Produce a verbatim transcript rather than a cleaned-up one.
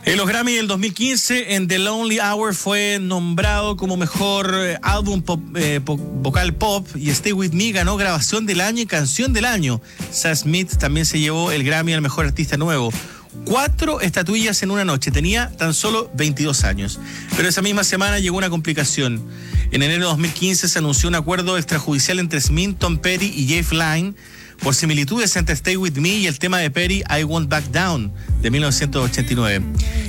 En los Grammy del dos mil quince, en The Lonely Hour fue nombrado como mejor eh, álbum pop, eh, pop, vocal pop, y Stay With Me ganó grabación del año y canción del año. Sam Smith también se llevó el Grammy al mejor artista nuevo. Cuatro estatuillas en una noche. Tenía tan solo veintidós años. Pero esa misma semana llegó una complicación. En enero de dos mil quince se anunció un acuerdo extrajudicial entre Smith, Tom Petty y Jeff Lynne por similitudes entre Stay With Me y el tema de Petty, I Won't Back Down, de mil novecientos ochenta y nueve.